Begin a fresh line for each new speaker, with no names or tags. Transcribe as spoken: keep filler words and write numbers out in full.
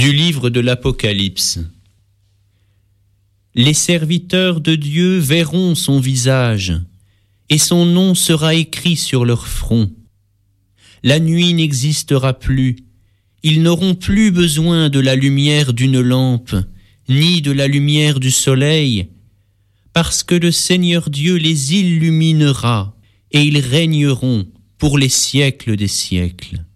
Du livre de l'Apocalypse. Les serviteurs de Dieu verront son visage, et son nom sera écrit sur leur front. La nuit n'existera plus, ils n'auront plus besoin de la lumière d'une lampe, ni de la lumière du soleil, parce que le Seigneur Dieu les illuminera, et ils régneront pour les siècles des siècles.